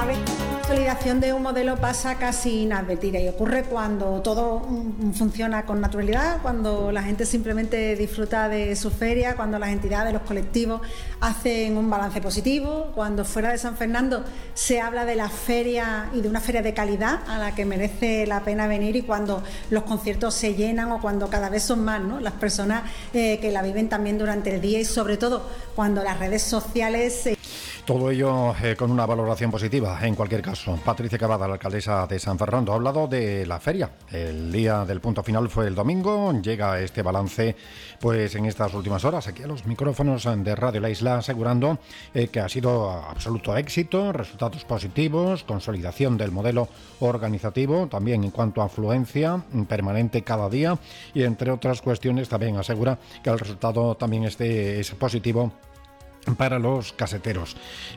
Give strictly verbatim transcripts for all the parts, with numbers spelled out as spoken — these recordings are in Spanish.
vez consolidación de un modelo pasa casi inadvertida y ocurre cuando todo funciona con naturalidad, cuando la gente simplemente disfruta de su feria, cuando las entidades, los colectivos hacen un balance positivo, cuando fuera de San Fernando se habla de la feria y de una feria de calidad a la que merece la pena venir, y cuando los conciertos se llenan o cuando cada vez son más, ¿no?, las personas eh, que la viven también durante el día, y sobre todo cuando las redes sociales se... Todo ello eh, con una valoración positiva, en cualquier caso. Patricia Cavada, la alcaldesa de San Fernando, ha hablado de la feria. El día del punto final fue el domingo. Llega este balance pues en estas últimas horas aquí a los micrófonos de Radio La Isla, asegurando eh, que ha sido absoluto éxito, resultados positivos, consolidación del modelo organizativo, también en cuanto a afluencia permanente cada día, y entre otras cuestiones también asegura que el resultado también este es positivo para los caseteros.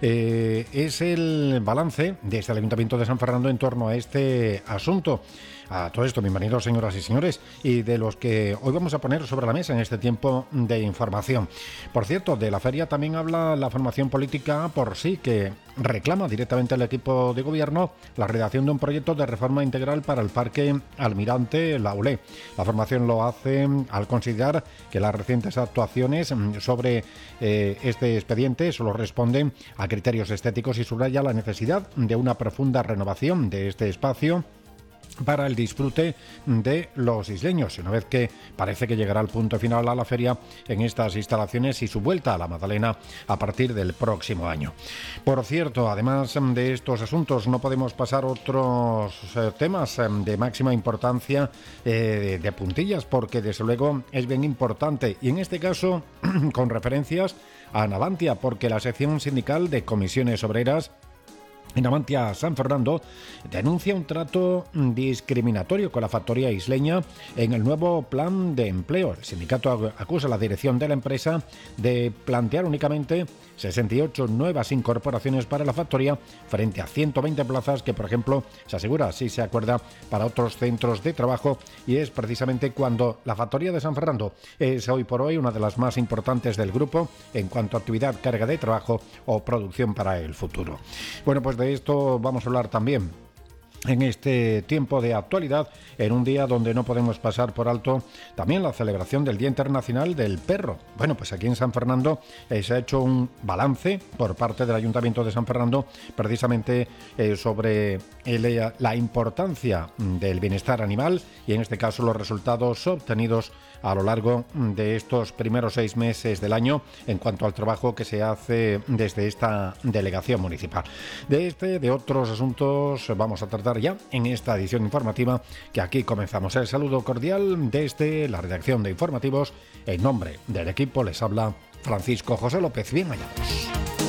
Eh, es el balance desde el Ayuntamiento de San Fernando en torno a este asunto. A todo esto, bienvenidos señoras y señores, y de los que hoy vamos a poner sobre la mesa en este tiempo de información. Por cierto, de la feria también habla la formación política por sí, que reclama directamente al equipo de gobierno la redacción de un proyecto de reforma integral para el Parque Almirante Laulé. La formación lo hace al considerar que las recientes actuaciones sobre eh, este expediente solo responden a criterios estéticos, y subraya la necesidad de una profunda renovación de este espacio para el disfrute de los isleños, una vez que parece que llegará el punto final a la feria en estas instalaciones y su vuelta a la Magdalena a partir del próximo año. Por cierto, además de estos asuntos, no podemos pasar otros eh, temas eh, de máxima importancia eh, de, de puntillas, porque desde luego es bien importante, y en este caso con referencias a Navantia, porque la sección sindical de comisiones obreras en Navantia San Fernando denuncia un trato discriminatorio con la factoría isleña en el nuevo plan de empleo. El sindicato acusa a la dirección de la empresa de plantear únicamente sesenta y ocho nuevas incorporaciones para la factoría frente a ciento veinte plazas que, por ejemplo, se asegura, así se acuerda, para otros centros de trabajo, y es precisamente cuando la factoría de San Fernando es hoy por hoy una de las más importantes del grupo en cuanto a actividad, carga de trabajo o producción para el futuro. Bueno, pues de esto vamos a hablar también en este tiempo de actualidad, en un día donde no podemos pasar por alto también la celebración del Día Internacional del Perro. Bueno, pues aquí en San Fernando eh, se ha hecho un balance por parte del Ayuntamiento de San Fernando precisamente eh, sobre el, la importancia del bienestar animal, y en este caso los resultados obtenidos a lo largo de estos primeros seis meses del año en cuanto al trabajo que se hace desde esta delegación municipal. De este, de otros asuntos vamos a tratar ya en esta edición informativa, que aquí comenzamos. El saludo cordial desde la redacción de informativos. En nombre del equipo les habla Francisco José López. Bien hallados.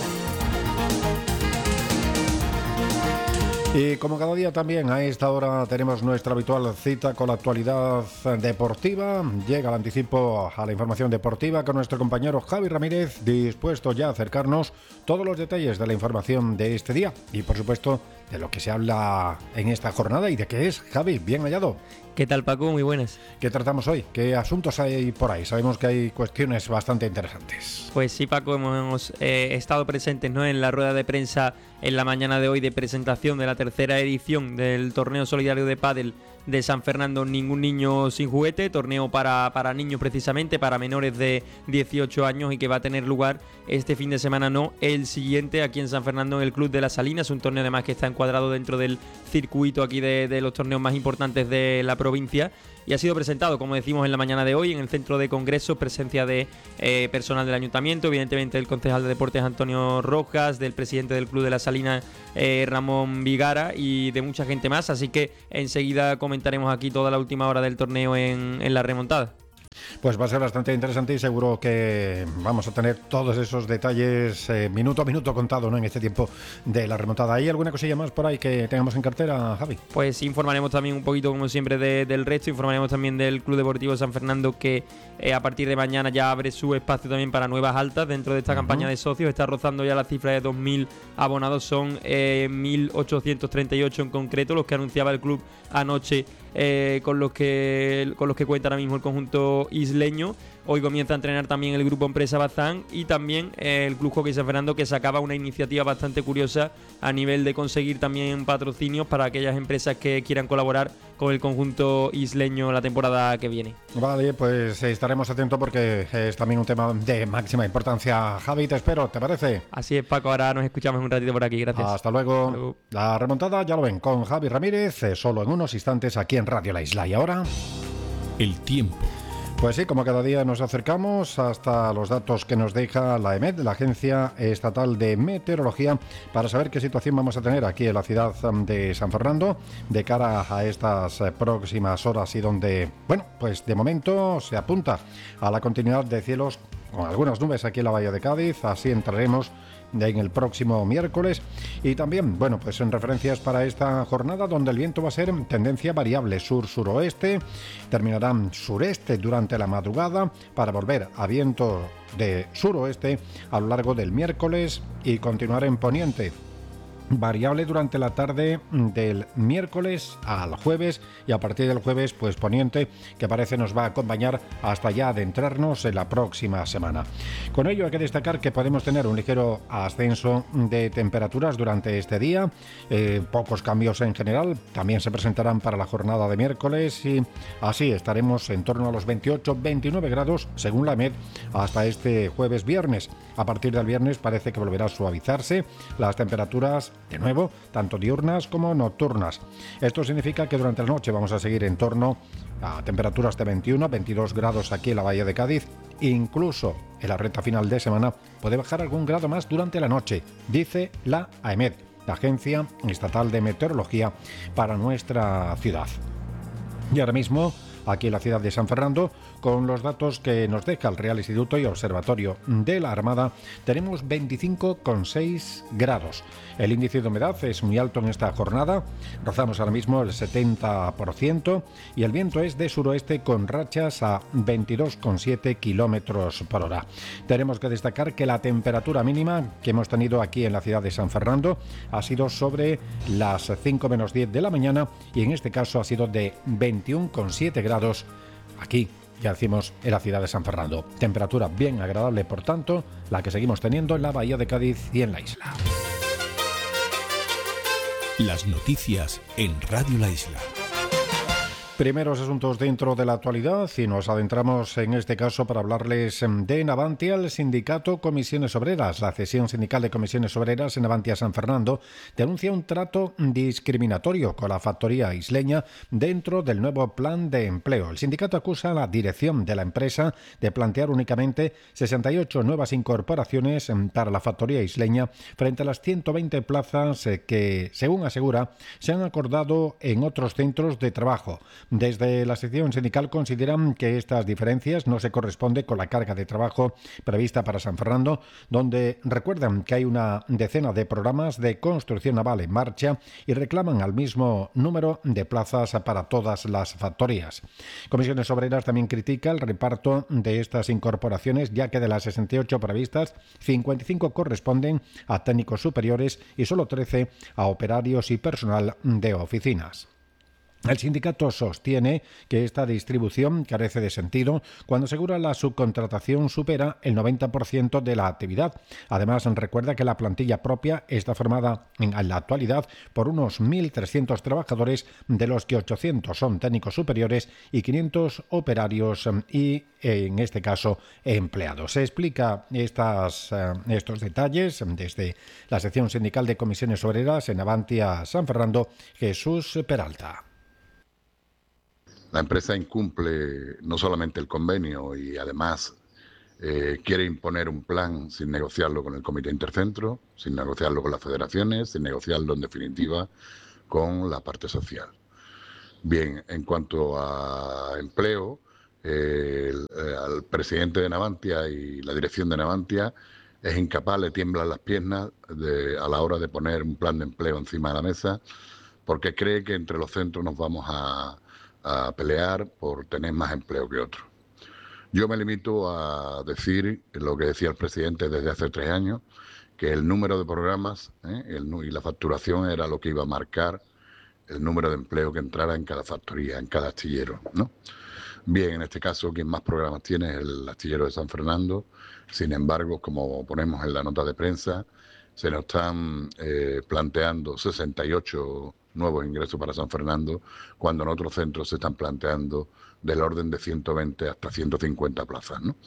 Y como cada día también a esta hora tenemos nuestra habitual cita con la actualidad deportiva. Llega el anticipo a la información deportiva con nuestro compañero Javi Ramírez, dispuesto ya a acercarnos todos los detalles de la información de este día y, por supuesto, de lo que se habla en esta jornada y de qué es. Javi, bien hallado. ¿Qué tal, Paco? Muy buenas. ¿Qué tratamos hoy? ¿Qué asuntos hay por ahí? Sabemos que hay cuestiones bastante interesantes. Pues sí, Paco, hemos eh, estado presentes, ¿no?, en la rueda de prensa en la mañana de hoy de presentación de la tercera edición del torneo solidario de pádel de San Fernando, Ningún Niño Sin Juguete, torneo para, para niños precisamente, para menores de dieciocho años, y que va a tener lugar este fin de semana, no, el siguiente, aquí en San Fernando, en el Club de las Salinas, un torneo además que está encuadrado dentro del circuito aquí de, de los torneos más importantes de la provincia, y ha sido presentado, como decimos, en la mañana de hoy en el centro de congresos, presencia de eh, personal del ayuntamiento, evidentemente del concejal de deportes Antonio Rojas, del presidente del Club de las Salinas eh, Ramón Vigara, y de mucha gente más, así que enseguida comentaremos aquí toda la última hora del torneo en, en la remontada. Pues va a ser bastante interesante y seguro que vamos a tener todos esos detalles eh, minuto a minuto contado, ¿no?, en este tiempo de la remontada. ¿Hay alguna cosilla más por ahí que tengamos en cartera, Javi? Pues informaremos también un poquito, como siempre, de, del resto. Informaremos también del Club Deportivo San Fernando, que eh, a partir de mañana ya abre su espacio también para nuevas altas dentro de esta uh-huh. campaña de socios. Está rozando ya la cifra de dos mil abonados, son eh, mil ochocientos treinta y ocho en concreto los que anunciaba el club anoche, eh, con los que con los que cuenta ahora mismo el conjunto isleño. Hoy comienza a entrenar también el Grupo Empresa Bazán y también eh, el Club Hockey San Fernando, que sacaba una iniciativa bastante curiosa a nivel de conseguir también patrocinios para aquellas empresas que quieran colaborar con el conjunto isleño la temporada que viene. Vale, pues estaremos atentos porque es también un tema de máxima importancia. Javi, te espero, ¿te parece? Así es, Paco, ahora nos escuchamos un ratito por aquí, gracias. Hasta luego. Hasta luego. La remontada ya lo ven con Javi Ramírez, eh, solo en unos instantes aquí en Radio La Isla. Y ahora... El tiempo. Pues sí, como cada día nos acercamos hasta los datos que nos deja la EMET, la Agencia Estatal de Meteorología, para saber qué situación vamos a tener aquí en la ciudad de San Fernando de cara a estas próximas horas y donde, bueno, pues de momento se apunta a la continuidad de cielos con algunas nubes aquí en la Bahía de Cádiz. Así entraremos en el próximo miércoles y también, bueno, pues en referencias para esta jornada donde el viento va a ser tendencia variable sur-suroeste, terminará sureste durante la madrugada para volver a viento de suroeste a lo largo del miércoles y continuar en poniente variable durante la tarde del miércoles al jueves y a partir del jueves pues poniente, que parece nos va a acompañar hasta ya adentrarnos en la próxima semana. Con ello hay que destacar que podemos tener un ligero ascenso de temperaturas durante este día, eh, pocos cambios en general, también se presentarán para la jornada de miércoles y así estaremos en torno a los veintiocho veintinueve grados según la EMET hasta este jueves viernes. A partir del viernes parece que volverá a suavizarse las temperaturas de nuevo, tanto diurnas como nocturnas. Esto significa que durante la noche vamos a seguir en torno a temperaturas de veintiuno veintidós grados aquí en la Bahía de Cádiz. Incluso en la recta final de semana puede bajar algún grado más durante la noche, dice la AEMET, la Agencia Estatal de Meteorología, para nuestra ciudad. Y ahora mismo, aquí en la ciudad de San Fernando, con los datos que nos deja el Real Instituto y Observatorio de la Armada, tenemos veinticinco coma seis grados. El índice de humedad es muy alto en esta jornada, rozamos ahora mismo el setenta por ciento y el viento es de suroeste con rachas a veintidós coma siete kilómetros por hora. Tenemos que destacar que la temperatura mínima que hemos tenido aquí en la ciudad de San Fernando ha sido sobre las cinco menos diez de la mañana y en este caso ha sido de veintiuno coma siete grados aquí. Ya decimos en la ciudad de San Fernando. Temperatura bien agradable, por tanto, la que seguimos teniendo en la Bahía de Cádiz y en la isla. Las noticias en Radio La Isla. Primeros asuntos dentro de la actualidad y nos adentramos en este caso para hablarles de Navantia. El sindicato Comisiones Obreras, la cesión sindical de Comisiones Obreras en Navantia San Fernando, denuncia un trato discriminatorio con la factoría isleña dentro del nuevo plan de empleo. El sindicato acusa a la dirección de la empresa de plantear únicamente sesenta y ocho nuevas incorporaciones para la factoría isleña frente a las ciento veinte plazas que, según asegura, se han acordado en otros centros de trabajo. Desde la sección sindical consideran que estas diferencias no se corresponden con la carga de trabajo prevista para San Fernando, donde recuerdan que hay una decena de programas de construcción naval en marcha y reclaman al mismo número de plazas para todas las factorías. Comisiones Obreras también critica el reparto de estas incorporaciones, ya que de las sesenta y ocho previstas, cincuenta y cinco corresponden a técnicos superiores y solo trece a operarios y personal de oficinas. El sindicato sostiene que esta distribución carece de sentido cuando asegura la subcontratación supera el noventa por ciento de la actividad. Además, recuerda que la plantilla propia está formada en la actualidad por unos mil trescientos trabajadores, de los que ochocientos son técnicos superiores y quinientos operarios y, en este caso, empleados. Se explica estas, estos detalles desde la sección sindical de Comisiones Obreras en Navantia San Fernando, Jesús Peralta. La empresa incumple no solamente el convenio y además eh, quiere imponer un plan sin negociarlo con el Comité Intercentro, sin negociarlo con las federaciones, sin negociarlo en definitiva con la parte social. Bien, en cuanto a empleo, eh, el, eh, al presidente de Navantia y la dirección de Navantia es incapaz, le tiemblan las piernas de, a la hora de poner un plan de empleo encima de la mesa, porque cree que entre los centros nos vamos a a pelear por tener más empleo que otros. Yo me limito a decir lo que decía el presidente desde hace tres años, que el número de programas ¿eh? el, y la facturación era lo que iba a marcar el número de empleo que entrara en cada factoría, en cada astillero, ¿no? Bien, en este caso quien más programas tiene es el astillero de San Fernando. Sin embargo, como ponemos en la nota de prensa, se nos están eh, planteando sesenta y ocho nuevos ingresos para San Fernando, cuando en otros centros se están planteando del orden de ciento veinte hasta ciento cincuenta plazas, ¿no?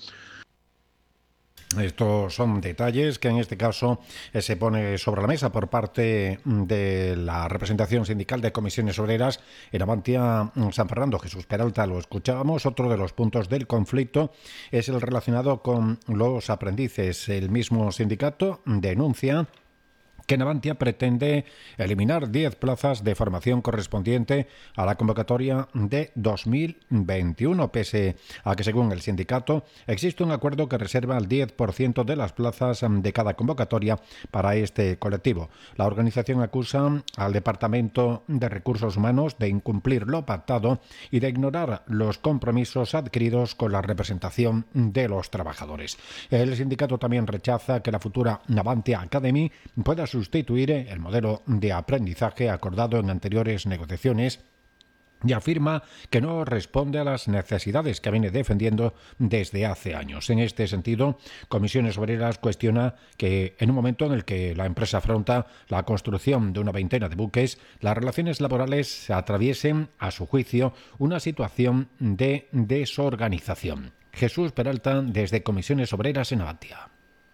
Estos son detalles que en este caso eh, se pone sobre la mesa por parte de la representación sindical de comisiones obreras en Avantia San Fernando. Jesús Peralta, lo escuchábamos. Otro de los puntos del conflicto es el relacionado con los aprendices. El mismo sindicato denuncia que Navantia pretende eliminar diez plazas de formación correspondiente a la convocatoria de dos mil veintiuno, pese a que, según el sindicato, existe un acuerdo que reserva el diez por ciento de las plazas de cada convocatoria para este colectivo. La organización acusa al Departamento de Recursos Humanos de incumplir lo pactado y de ignorar los compromisos adquiridos con la representación de los trabajadores. El sindicato también rechaza que la futura Navantia Academy pueda sustituir el modelo de aprendizaje acordado en anteriores negociaciones y afirma que no responde a las necesidades que viene defendiendo desde hace años. En este sentido, Comisiones Obreras cuestiona que en un momento en el que la empresa afronta la construcción de una veintena de buques, las relaciones laborales atraviesen, a su juicio, una situación de desorganización. Jesús Peralta, desde Comisiones Obreras en Avantia.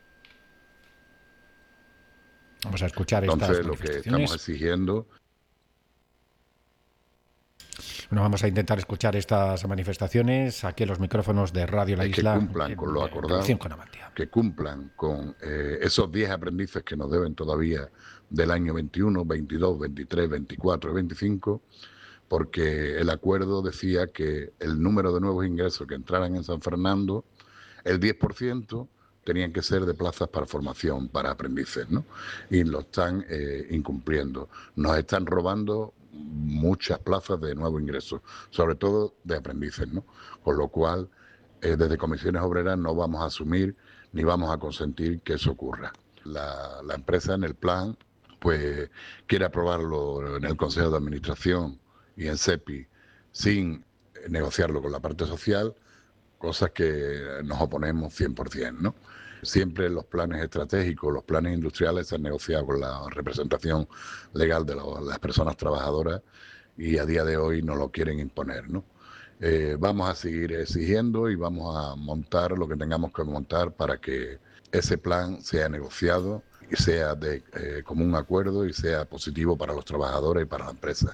Vamos a escuchar estas Entonces, lo que estamos exigiendo... Bueno, vamos a intentar escuchar estas manifestaciones aquí en los micrófonos de Radio La Isla. Que cumplan con lo acordado, que cumplan con eh, esos diez aprendices que nos deben todavía del año veintiuno, veintidós, veintitrés, veinticuatro y veinticinco, porque el acuerdo decía que el número de nuevos ingresos que entraran en San Fernando, el diez por ciento... tenían que ser de plazas para formación para aprendices, ¿no? Y lo están eh, incumpliendo. Nos están robando muchas plazas de nuevo ingreso, sobre todo de aprendices, ¿no? Con lo cual, eh, desde Comisiones Obreras no vamos a asumir ni vamos a consentir que eso ocurra. La, la empresa en el plan, pues, quiere aprobarlo en el Consejo de Administración y en SEPI sin negociarlo con la parte social, cosas que nos oponemos cien por ciento, ¿no? Siempre los planes estratégicos, los planes industriales se han negociado con la representación legal de lo, las personas trabajadoras y a día de hoy no lo quieren imponer, ¿no? Eh, vamos a seguir exigiendo y vamos a montar lo que tengamos que montar para que ese plan sea negociado y sea de eh, común acuerdo y sea positivo para los trabajadores y para la empresa.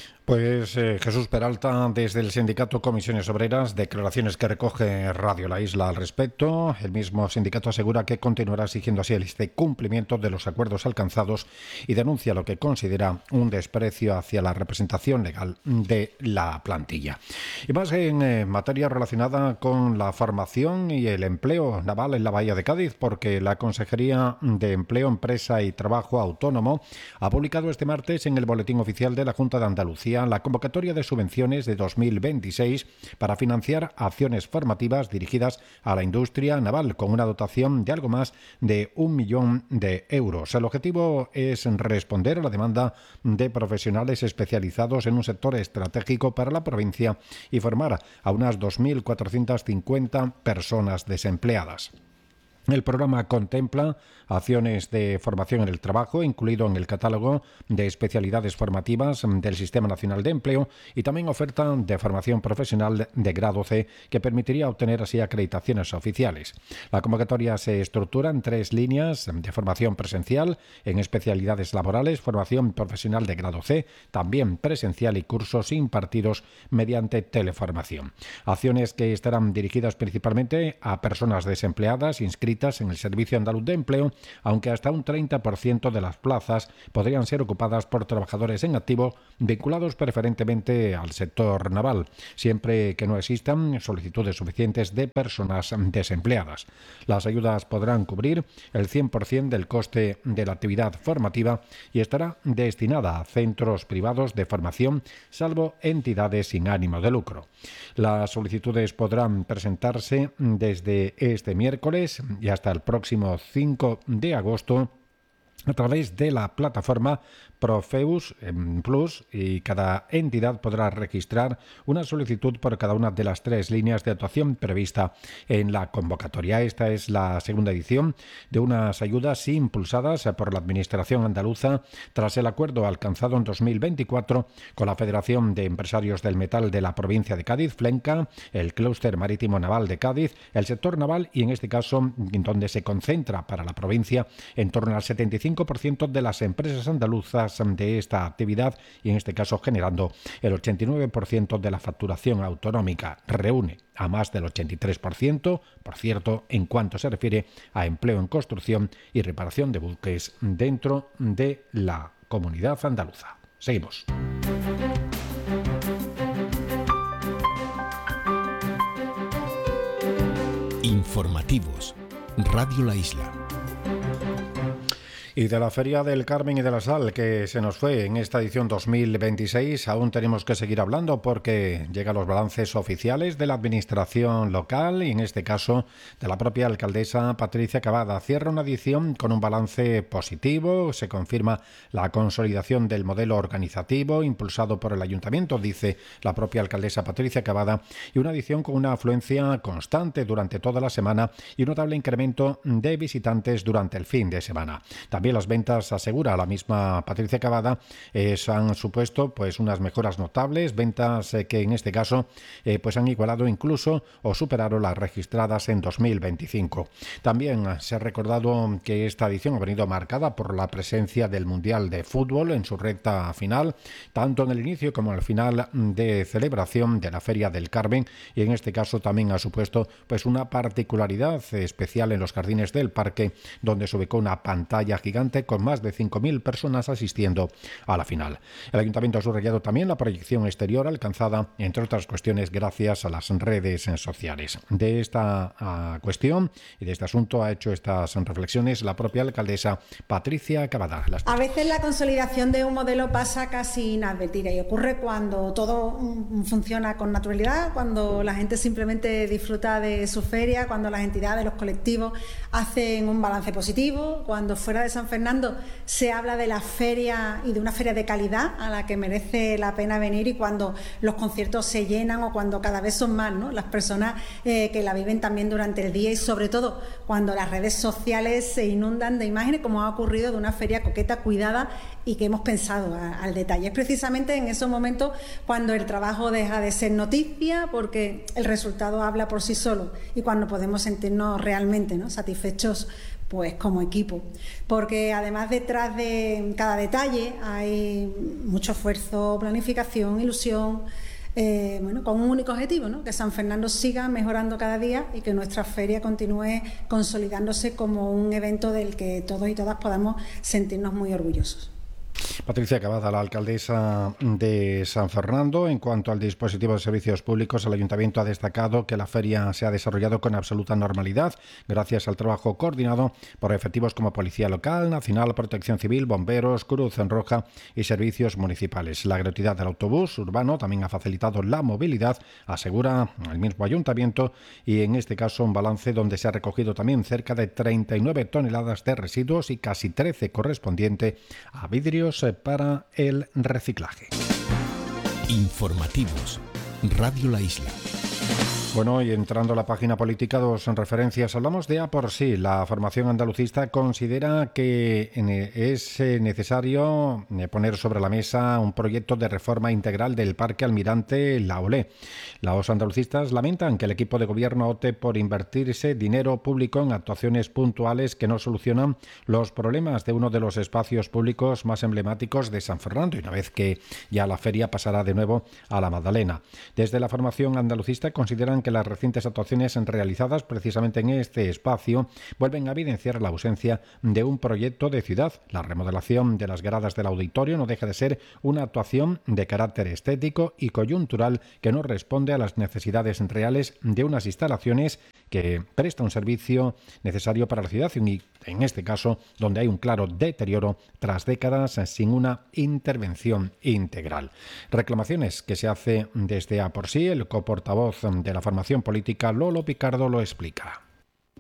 Pues eh, Jesús Peralta, desde el sindicato Comisiones Obreras, declaraciones que recoge Radio La Isla al respecto. El mismo sindicato asegura que continuará exigiendo así el este cumplimiento de los acuerdos alcanzados y denuncia lo que considera un desprecio hacia la representación legal de la plantilla. Y más en eh, materia relacionada con la formación y el empleo naval en la Bahía de Cádiz, porque la Consejería de Empleo, Empresa y Trabajo Autónomo ha publicado este martes en el Boletín Oficial de la Junta de Andalucía la convocatoria de subvenciones de dos mil veintiséis para financiar acciones formativas dirigidas a la industria naval con una dotación de algo más de un millón de euros. El objetivo es responder a la demanda de profesionales especializados en un sector estratégico para la provincia y formar a unas dos mil cuatrocientas cincuenta personas desempleadas. El programa contempla acciones de formación en el trabajo, incluido en el catálogo de especialidades formativas del Sistema Nacional de Empleo, y también oferta de formación profesional de grado C, que permitiría obtener así acreditaciones oficiales. La convocatoria se estructura en tres líneas de formación presencial, en especialidades laborales, formación profesional de grado C, también presencial y cursos impartidos mediante teleformación. Acciones que estarán dirigidas principalmente a personas desempleadas inscritas en el Servicio Andaluz de Empleo, aunque hasta un treinta por ciento de las plazas podrían ser ocupadas por trabajadores en activo vinculados preferentemente al sector naval, siempre que no existan solicitudes suficientes de personas desempleadas. Las ayudas podrán cubrir el cien por ciento del coste de la actividad formativa y estará destinada a centros privados de formación, salvo entidades sin ánimo de lucro. Las solicitudes podrán presentarse desde este miércoles y hasta el próximo cinco de agosto a través de la plataforma Profeus Plus, y cada entidad podrá registrar una solicitud por cada una de las tres líneas de actuación prevista en la convocatoria. Esta es la segunda edición de unas ayudas impulsadas por la Administración andaluza tras el acuerdo alcanzado en dos mil veinticuatro con la Federación de Empresarios del Metal de la provincia de Cádiz, FLENCA, el Clúster Marítimo Naval de Cádiz, el sector naval y, en este caso, donde se concentra para la provincia en torno al setenta y cinco por ciento de las empresas andaluzas de esta actividad, y en este caso generando el ochenta y nueve por ciento de la facturación autonómica. Reúne a más del ochenta y tres por ciento, por cierto, en cuanto se refiere a empleo en construcción y reparación de buques dentro de la comunidad andaluza. Seguimos. Informativos. Radio La Isla. Y de la Feria del Carmen y de la Sal, que se nos fue en esta edición dos mil veintiséis, aún tenemos que seguir hablando porque llegan los balances oficiales de la administración local y, en este caso, de la propia alcaldesa Patricia Cavada. Cierra una edición con un balance positivo, se confirma la consolidación del modelo organizativo impulsado por el ayuntamiento, dice la propia alcaldesa Patricia Cavada, y una edición con una afluencia constante durante toda la semana y un notable incremento de visitantes durante el fin de semana. También También las ventas, asegura la misma Patricia Cavada, eh, han supuesto pues unas mejoras notables, ventas eh, que en este caso eh, pues han igualado incluso o superaron las registradas en dos mil veinticinco. También se ha recordado que esta edición ha venido marcada por la presencia del Mundial de Fútbol en su recta final, tanto en el inicio como al final de celebración de la Feria del Carmen, y en este caso también ha supuesto pues una particularidad especial en los jardines del parque, donde se ubicó una pantalla gigante con más de cinco mil personas asistiendo a la final. El ayuntamiento ha subrayado también la proyección exterior alcanzada, entre otras cuestiones, gracias a las redes sociales. De esta uh, cuestión y de este asunto ha hecho estas reflexiones la propia alcaldesa Patricia Cavada. A veces la consolidación de un modelo pasa casi inadvertida y ocurre cuando todo funciona con naturalidad, cuando la gente simplemente disfruta de su feria, cuando las entidades, los colectivos hacen un balance positivo, cuando fuera de San Fernando se habla de la feria y de una feria de calidad a la que merece la pena venir, y cuando los conciertos se llenan o cuando cada vez son más, ¿no?, las personas eh, que la viven también durante el día, y sobre todo cuando las redes sociales se inundan de imágenes, como ha ocurrido de una feria coqueta, cuidada y que hemos pensado a, al detalle. Es precisamente en esos momentos cuando el trabajo deja de ser noticia, porque el resultado habla por sí solo, y cuando podemos sentirnos realmente, ¿no?, satisfechos pues como equipo, porque además detrás de cada detalle hay mucho esfuerzo, planificación, ilusión, eh, bueno, con un único objetivo, ¿no?, que San Fernando siga mejorando cada día y que nuestra feria continúe consolidándose como un evento del que todos y todas podamos sentirnos muy orgullosos. Patricia Cavada, la alcaldesa de San Fernando. En cuanto al dispositivo de servicios públicos, el ayuntamiento ha destacado que la feria se ha desarrollado con absoluta normalidad gracias al trabajo coordinado por efectivos como Policía Local, Nacional, Protección Civil, Bomberos, Cruz Roja y servicios municipales. La gratuidad del autobús urbano también ha facilitado la movilidad, asegura el mismo ayuntamiento, y en este caso un balance donde se ha recogido también cerca de treinta y nueve toneladas de residuos y casi trece correspondiente a vidrio para el reciclaje. Informativos. Radio La Isla. Bueno, y entrando a la página política, dos referencias. Hablamos de A por sí. La formación andalucista considera que es necesario poner sobre la mesa un proyecto de reforma integral del Parque Almirante La Olé. Los andalucistas lamentan que el equipo de gobierno opte por invertirse dinero público en actuaciones puntuales que no solucionan los problemas de uno de los espacios públicos más emblemáticos de San Fernando, y una vez que ya la feria pasará de nuevo a la Magdalena. Desde la formación andalucista consideran que las recientes actuaciones realizadas precisamente en este espacio vuelven a evidenciar la ausencia de un proyecto de ciudad. La remodelación de las gradas del auditorio no deja de ser una actuación de carácter estético y coyuntural que no responde a las necesidades reales de unas instalaciones que presta un servicio necesario para la ciudad, y en este caso donde hay un claro deterioro tras décadas sin una intervención integral. Reclamaciones que se hace desde A por sí. El coportavoz de la formación política, Lolo Picardo, lo explica.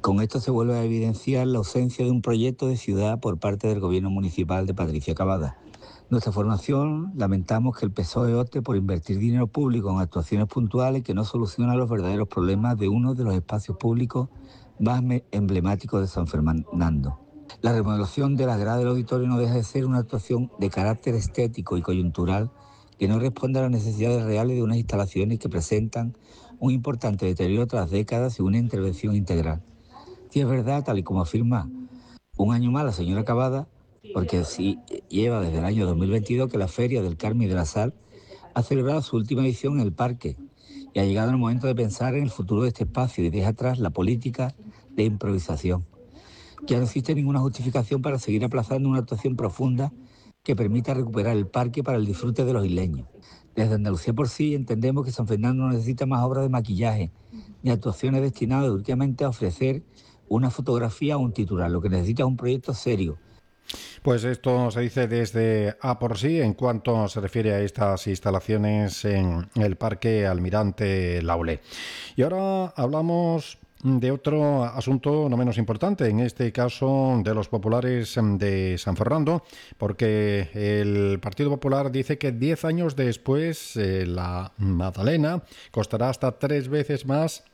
Con esto se vuelve a evidenciar la ausencia de un proyecto de ciudad por parte del gobierno municipal de Patricia Cavada. Nuestra formación lamentamos que el P S O E opte por invertir dinero público en actuaciones puntuales que no solucionan los verdaderos problemas de uno de los espacios públicos más emblemáticos de San Fernando. La remodelación de las gradas del auditorio no deja de ser una actuación de carácter estético y coyuntural que no responde a las necesidades reales de unas instalaciones que presentan un importante deterioro tras décadas y una intervención integral. Si es verdad, tal y como afirma un año más la señora Cavada, porque sí lleva desde el año dos mil veintidós que la Feria del Carmen y de la Sal ha celebrado su última edición en el parque y ha llegado el momento de pensar en el futuro de este espacio y deja atrás la política de improvisación. Ya no existe ninguna justificación para seguir aplazando una actuación profunda que permita recuperar el parque para el disfrute de los isleños. Desde Andalucía por sí entendemos que San Fernando no necesita más obras de maquillaje ni actuaciones destinadas únicamente a ofrecer una fotografía o un titular. Lo que necesita es un proyecto serio. Pues esto se dice desde A por sí en cuanto se refiere a estas instalaciones en el Parque Almirante Laulé. Y ahora hablamos de otro asunto no menos importante, en este caso de los populares de San Fernando, porque el Partido Popular dice que diez años después eh, la Madalena costará hasta tres veces más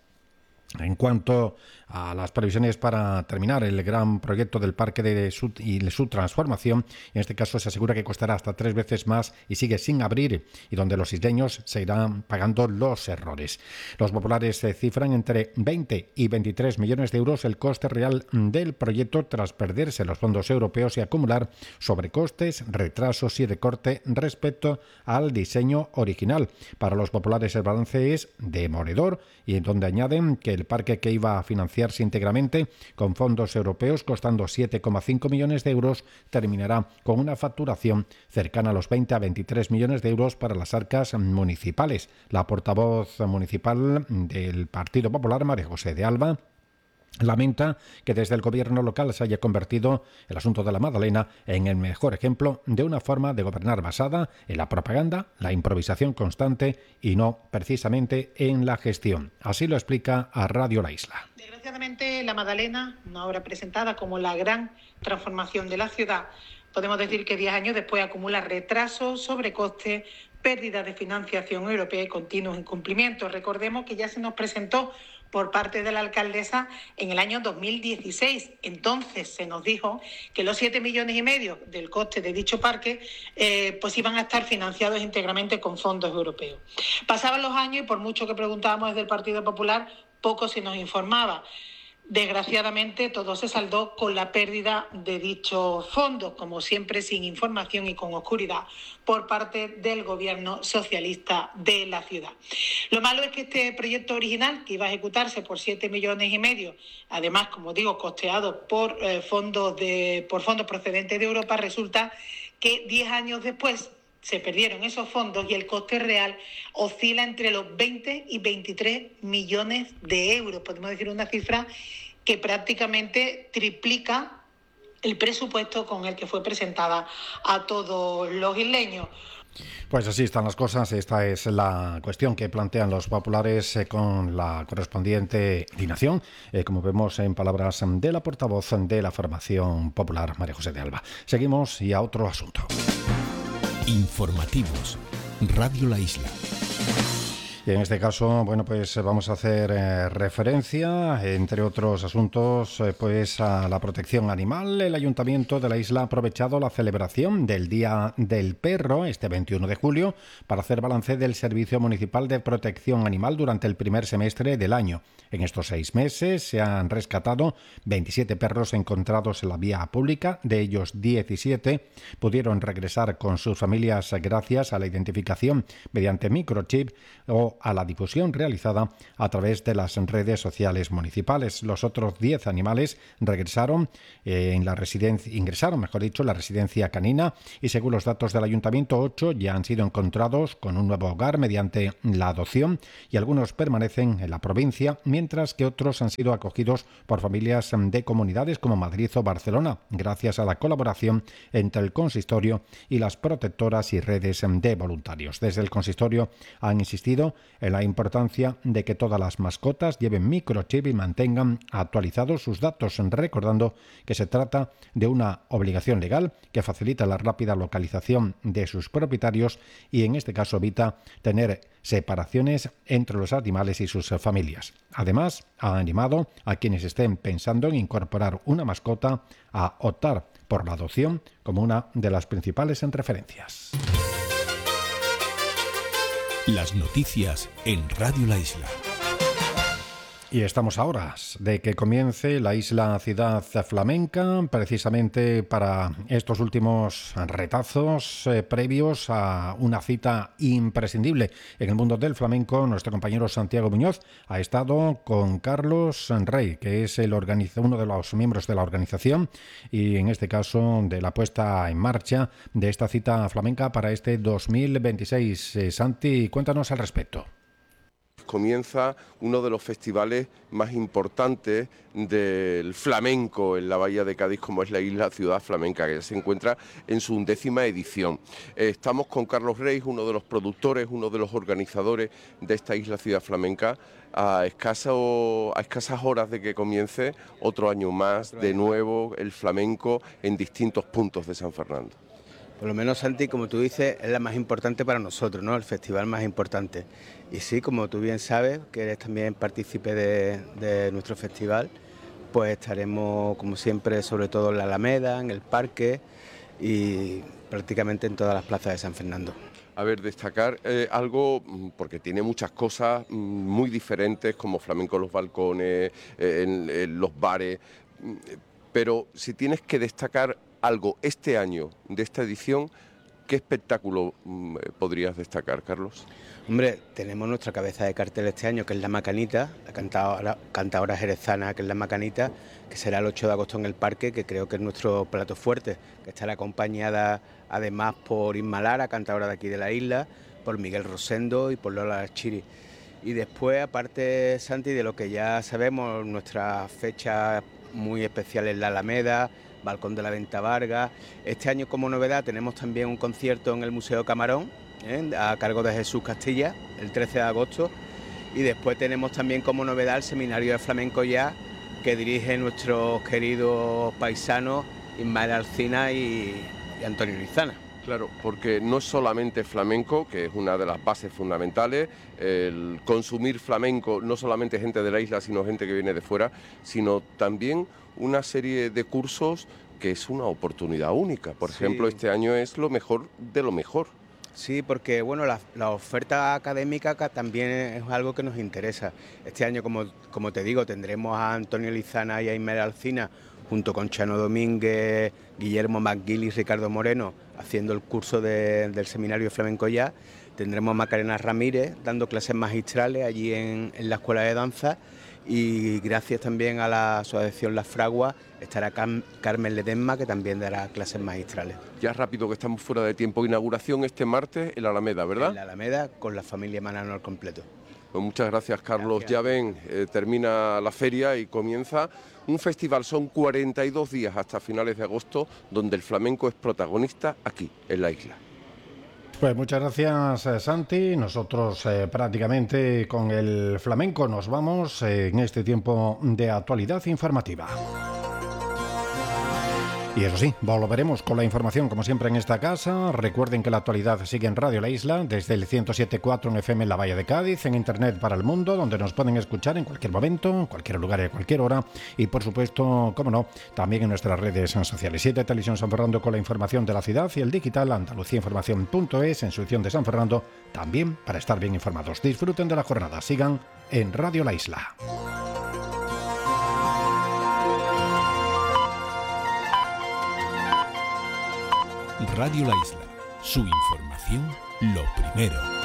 en cuanto a las previsiones para terminar el gran proyecto del parque de su, y de su transformación. En este caso se asegura que costará hasta tres veces más y sigue sin abrir, y donde los isleños seguirán pagando los errores. Los populares se cifran entre veinte y veintitrés millones de euros el coste real del proyecto tras perderse los fondos europeos y acumular sobrecostes, retrasos y recorte respecto al diseño original. Para los populares el balance es demoledor, y en donde añaden que el parque, que iba a financiarse íntegramente con fondos europeos costando siete coma cinco millones de euros, terminará con una facturación cercana a los veinte a veintitrés millones de euros para las arcas municipales. La portavoz municipal del Partido Popular, María José de Alba, lamenta que desde el gobierno local se haya convertido el asunto de la Madalena en el mejor ejemplo de una forma de gobernar basada en la propaganda, la improvisación constante y no precisamente en la gestión. Así lo explica a Radio La Isla. Desgraciadamente, la Madalena, una obra presentada como la gran transformación de la ciudad, podemos decir que diez años después acumula retrasos, sobrecostes, pérdida de financiación europea y continuos incumplimientos. Recordemos que ya se nos presentó por parte de la alcaldesa en el año dos mil dieciséis. Entonces se nos dijo que los siete millones y medio del coste de dicho parque eh, pues iban a estar financiados íntegramente con fondos europeos. Pasaban los años y por mucho que preguntábamos desde el Partido Popular, poco se nos informaba. Desgraciadamente todo se saldó con la pérdida de dichos fondos, como siempre sin información y con oscuridad por parte del gobierno socialista de la ciudad. Lo malo es que este proyecto original, que iba a ejecutarse por siete millones y medio, además, como digo, costeado por eh, fondos de, por fondos procedentes de Europa, resulta que diez años después se perdieron esos fondos y el coste real oscila entre los veinte y veintitrés millones de euros. Podemos decir una cifra que prácticamente triplica el presupuesto con el que fue presentada a todos los isleños. Pues así están las cosas. Esta es la cuestión que plantean los populares eh, con la correspondiente indignación, eh, como vemos en palabras de la portavoz de la formación popular, María José de Alba. Seguimos y a otro asunto. Informativos. Radio La Isla. Y en este caso, bueno, pues vamos a hacer eh, referencia, entre otros asuntos, eh, pues a la protección animal. El Ayuntamiento de la isla ha aprovechado la celebración del Día del Perro, este veintiuno de julio, para hacer balance del Servicio Municipal de Protección Animal durante el primer semestre del año. En estos seis meses se han rescatado veintisiete perros encontrados en la vía pública. De ellos, diecisiete pudieron regresar con sus familias gracias a la identificación mediante microchip o a la difusión realizada a través de las redes sociales municipales. Los otros diez animales regresaron eh, en la residencia, ingresaron, mejor dicho, en la residencia canina, y según los datos del ayuntamiento, ocho ya han sido encontrados con un nuevo hogar mediante la adopción y algunos permanecen en la provincia, mientras que otros han sido acogidos por familias de comunidades como Madrid o Barcelona, gracias a la colaboración entre el consistorio y las protectoras y redes de voluntarios. Desde el consistorio han insistido en la importancia de que todas las mascotas lleven microchip y mantengan actualizados sus datos, recordando que se trata de una obligación legal que facilita la rápida localización de sus propietarios y en este caso evita tener separaciones entre los animales y sus familias. Además, ha animado a quienes estén pensando en incorporar una mascota a optar por la adopción como una de las principales referencias. Las noticias en Radio La Isla. Y estamos a horas de que comience la Isla Ciudad Flamenca, precisamente para estos últimos retazos eh, previos a una cita imprescindible en el mundo del flamenco. Nuestro compañero Santiago Muñoz ha estado con Carlos Rey, que es el organiza- uno de los miembros de la organización y en este caso de la puesta en marcha de esta cita flamenca para este dos mil veintiséis. Eh, Santi, cuéntanos al respecto. Comienza uno de los festivales más importantes del flamenco en la Bahía de Cádiz, como es la Isla Ciudad Flamenca, que se encuentra en su undécima edición. Estamos con Carlos Rey, uno de los productores, uno de los organizadores de esta Isla Ciudad Flamenca, a, escaso, a escasas horas de que comience otro año más, de nuevo, el flamenco en distintos puntos de San Fernando. Por lo menos, Santi, como tú dices, es la más importante para nosotros, ¿no? El festival más importante. Y sí, como tú bien sabes, que eres también partícipe de, de nuestro festival, pues estaremos, como siempre, sobre todo en la Alameda, en el Parque y prácticamente en todas las plazas de San Fernando. A ver, destacar eh, algo, porque tiene muchas cosas muy diferentes, como flamenco en los balcones, eh, en, en los bares, pero si tienes que destacar algo este año de esta edición, ¿qué espectáculo mm, podrías destacar, Carlos? Hombre, tenemos nuestra cabeza de cartel este año, que es La Macanita, la cantadora, cantadora jerezana, que es La Macanita, que será el ocho de agosto en el Parque, que creo que es nuestro plato fuerte, que estará acompañada además por Isma Lara, cantadora de aquí de la isla, por Miguel Rosendo y por Lola Chiri. Y después, aparte, Santi, de lo que ya sabemos, nuestra fecha muy especial en la Alameda, Balcón de la Venta Vargas. Este año, como novedad, tenemos también un concierto en el Museo Camarón, ¿eh? a cargo de Jesús Castilla, el trece de agosto. Y después tenemos también como novedad el Seminario de Flamenco Ya, que dirige nuestros queridos paisanos Ismael Alcina y, y Antonio Lizana. Claro, porque no es solamente flamenco, que es una de las bases fundamentales, el consumir flamenco, no solamente gente de la isla, sino gente que viene de fuera, sino también una serie de cursos que es una oportunidad única. Por sí. ejemplo, este año es lo mejor de lo mejor. Sí, porque bueno, la, la oferta académica también es algo que nos interesa. Este año, como, como te digo, tendremos a Antonio Lizana y a Ismael Alcina, junto con Chano Domínguez, Guillermo McGill y Ricardo Moreno, haciendo el curso de, del Seminario Flamenco Ya. Tendremos a Macarena Ramírez dando clases magistrales allí en, en la Escuela de Danza, y gracias también a la Asociación Las Fraguas estará Cam, Carmen Ledesma, que también dará clases magistrales. Ya rápido, que estamos fuera de tiempo. Inauguración este martes en la Alameda, ¿verdad? En la Alameda, con la familia Manano al completo. Pues muchas gracias, Carlos. Gracias. Ya ven, eh, termina la feria y comienza un festival. Son cuarenta y dos días hasta finales de agosto, donde el flamenco es protagonista aquí, en la isla. Pues muchas gracias, Santi. Nosotros eh, prácticamente con el flamenco nos vamos eh, en este tiempo de actualidad informativa. Y eso sí, volveremos con la información como siempre en esta casa. Recuerden que la actualidad sigue en Radio La Isla, desde el ciento siete punto cuatro en F M en la Bahía de Cádiz, en Internet para el mundo, donde nos pueden escuchar en cualquier momento, en cualquier lugar y a cualquier hora. Y por supuesto, como no, también en nuestras redes sociales. siete Televisión San Fernando con la información de la ciudad y el digital Andalucía Información punto es en su edición de San Fernando, también para estar bien informados. Disfruten de la jornada, sigan en Radio La Isla. Radio La Isla, su información lo primero.